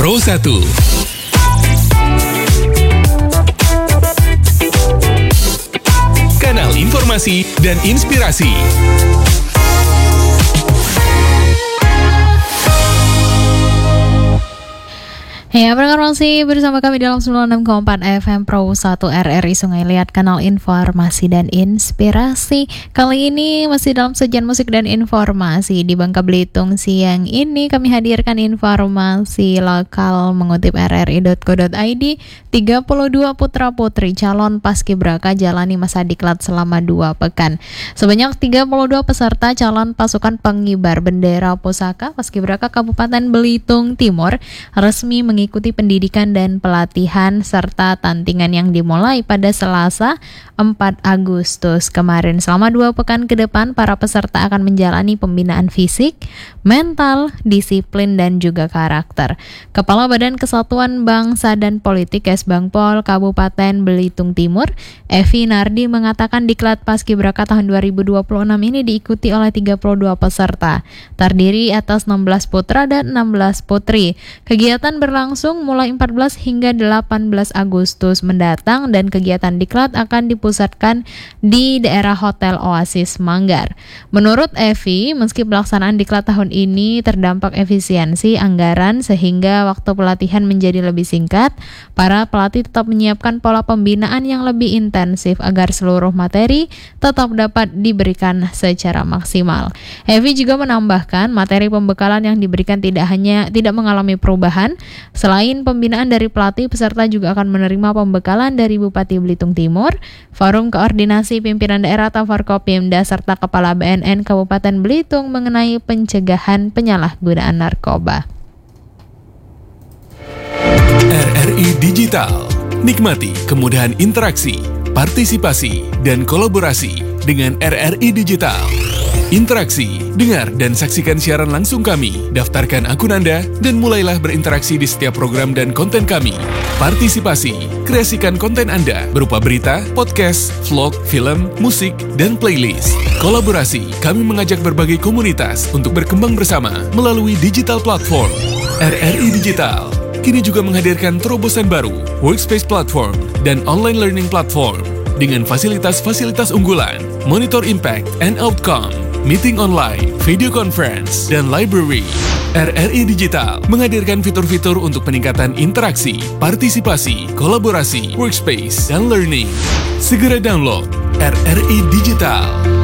Pro 1. Kanal informasi dan inspirasi. Ya, pendengar masih bersama kami dalam 96,4 FM Pro 1 RRI Sungai Liat, kanal informasi dan inspirasi. Kali ini masih dalam sajian musik dan informasi. Di Bangka Belitung siang ini kami hadirkan informasi lokal mengutip rri.co.id. 32 putra-putri calon paskibraka jalani masa diklat selama 2 pekan. Sebanyak 32 peserta calon pasukan pengibar bendera pusaka Paskibraka Kabupaten Belitung Timur resmi mengikuti pendidikan dan pelatihan serta tantingan yang dimulai pada Selasa 4 Agustus kemarin. Selama 2 pekan ke depan, para peserta akan menjalani pembinaan fisik, mental, disiplin, dan juga karakter. Kepala Badan Kesatuan Bangsa dan Politik Kesbangpol Kabupaten Belitung Timur, Evi Nardi, mengatakan diklat Paskibraka tahun 2026 ini diikuti oleh 32 peserta, terdiri atas 16 putra dan 16 putri. Kegiatan berlangsung mulai 14 hingga 18 Agustus mendatang dan kegiatan diklat akan dipusatkan di daerah Hotel Oasis Manggar. Menurut Evi, meski pelaksanaan diklat tahun ini terdampak efisiensi anggaran sehingga waktu pelatihan menjadi lebih singkat, para pelatih tetap menyiapkan pola pembinaan yang lebih intensif agar seluruh materi tetap dapat diberikan secara maksimal. Evi juga menambahkan materi pembekalan yang diberikan tidak mengalami perubahan. Selain pembinaan dari pelatih, peserta juga akan menerima pembekalan dari Bupati Belitung Timur, Forum Koordinasi Pimpinan Daerah atau Forkopimda, serta Kepala BNN Kabupaten Belitung mengenai pencegahan penyalahgunaan narkoba. RRI Digital. Nikmati kemudahan interaksi, partisipasi, dan kolaborasi dengan RRI Digital. Interaksi, dengar dan saksikan siaran langsung kami, daftarkan akun Anda, dan mulailah berinteraksi di setiap program dan konten kami. Partisipasi, kreasikan konten Anda berupa berita, podcast, vlog, film, musik, dan playlist. Kolaborasi, kami mengajak berbagai komunitas untuk berkembang bersama melalui digital platform. RRI Digital kini juga menghadirkan terobosan baru, workspace platform, dan online learning platform dengan fasilitas-fasilitas unggulan, monitor impact and outcome, meeting online, video conference, dan library. RRI Digital menghadirkan fitur-fitur untuk peningkatan interaksi, partisipasi, kolaborasi, workspace, dan learning. Segera download RRI Digital.